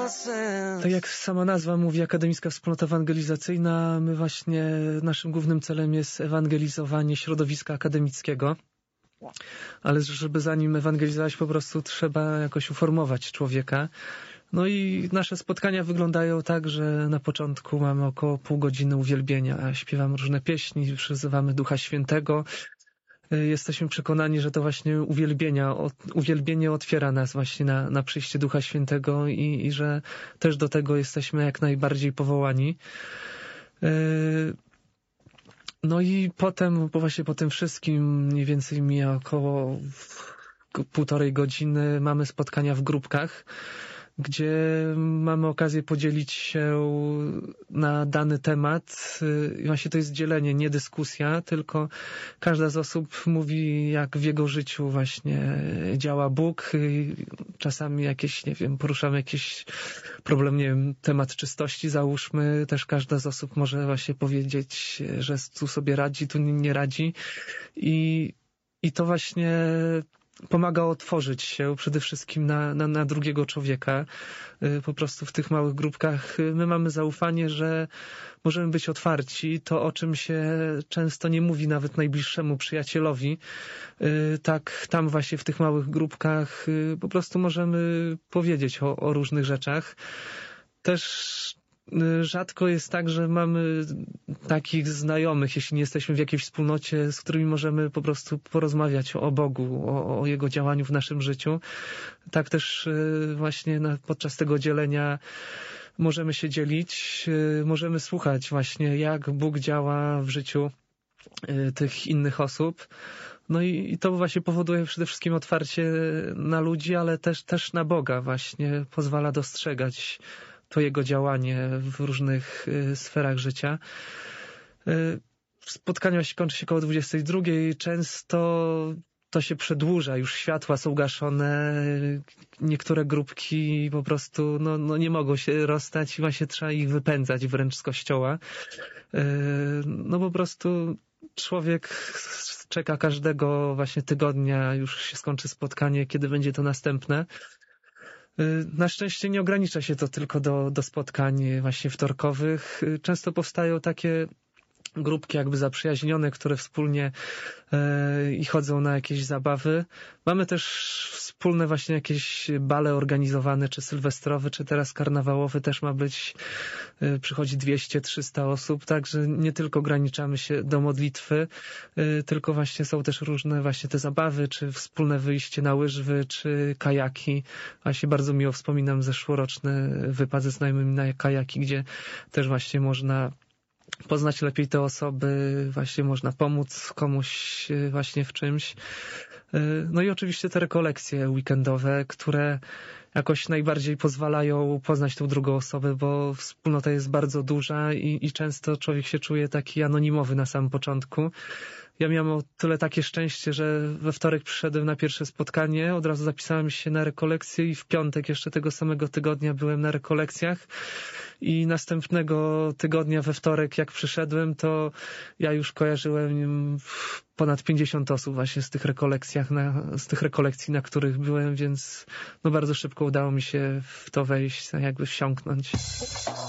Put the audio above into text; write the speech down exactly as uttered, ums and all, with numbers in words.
Tak jak sama nazwa mówi, Akademicka Wspólnota Ewangelizacyjna, my właśnie, naszym głównym celem jest ewangelizowanie środowiska akademickiego. Ale żeby za nim ewangelizować, po prostu trzeba jakoś uformować człowieka. No i nasze spotkania wyglądają tak, że na początku mamy około pół godziny uwielbienia, śpiewamy różne pieśni, przyzywamy Ducha Świętego. Jesteśmy przekonani, że to właśnie uwielbienia, uwielbienie otwiera nas właśnie na, na przyjście Ducha Świętego i, i że też do tego jesteśmy jak najbardziej powołani. No i potem, bo właśnie po tym wszystkim mniej więcej mija około półtorej godziny, mamy spotkania w grupkach, gdzie mamy okazję podzielić się na dany temat. I właśnie to jest dzielenie, nie dyskusja, tylko każda z osób mówi, jak w jego życiu właśnie działa Bóg. Czasami jakieś, nie wiem, poruszamy jakiś problem, nie wiem, temat czystości załóżmy. Też każda z osób może właśnie powiedzieć, że tu sobie radzi, tu nie radzi. I, i to właśnie pomaga otworzyć się przede wszystkim na, na, na drugiego człowieka. Po prostu w tych małych grupkach my mamy zaufanie, że możemy być otwarci. To, o czym się często nie mówi nawet najbliższemu przyjacielowi, tak tam właśnie w tych małych grupkach po prostu możemy powiedzieć o, o różnych rzeczach. Też rzadko jest tak, że mamy takich znajomych, jeśli nie jesteśmy w jakiejś wspólnocie, z którymi możemy po prostu porozmawiać o Bogu, o, o Jego działaniu w naszym życiu. Tak też właśnie na, podczas tego dzielenia możemy się dzielić, możemy słuchać właśnie, jak Bóg działa w życiu tych innych osób. No i, i to właśnie powoduje przede wszystkim otwarcie na ludzi, ale też, też na Boga właśnie, pozwala dostrzegać to Jego działanie w różnych y, sferach życia. Y, spotkanie się kończy się koło dwudziestej drugiej. Często to się przedłuża, już światła są gaszone, niektóre grupki po prostu no, no nie mogą się rozstać i właśnie trzeba ich wypędzać wręcz z kościoła. Y, no po prostu człowiek czeka każdego właśnie tygodnia, już się skończy spotkanie, kiedy będzie to następne. Na szczęście nie ogranicza się to tylko do, do spotkań właśnie wtorkowych. Często powstają takie grupki jakby zaprzyjaźnione, które wspólnie e, i chodzą na jakieś zabawy. Mamy też wspólne właśnie jakieś bale organizowane, czy sylwestrowe, czy teraz karnawałowy też ma być. E, przychodzi dwieście trzysta osób, także nie tylko ograniczamy się do modlitwy, e, tylko właśnie są też różne właśnie te zabawy, czy wspólne wyjście na łyżwy, czy kajaki. Właśnie bardzo miło wspominam zeszłoroczny wypad ze znajomymi na kajaki, gdzie też właśnie można poznać lepiej te osoby, właśnie można pomóc komuś właśnie w czymś. No i oczywiście te rekolekcje weekendowe, które jakoś najbardziej pozwalają poznać tą drugą osobę, bo wspólnota jest bardzo duża i, i często człowiek się czuje taki anonimowy na samym początku. Ja miałem o tyle takie szczęście, że we wtorek przyszedłem na pierwsze spotkanie, od razu zapisałem się na rekolekcję i w piątek jeszcze tego samego tygodnia byłem na rekolekcjach i następnego tygodnia we wtorek jak przyszedłem, to ja już kojarzyłem ponad pięćdziesiąt osób właśnie z tych rekolekcjach, na, z tych rekolekcji, na których byłem, więc no bardzo szybko udało mi się w to wejść, jakby wsiąknąć.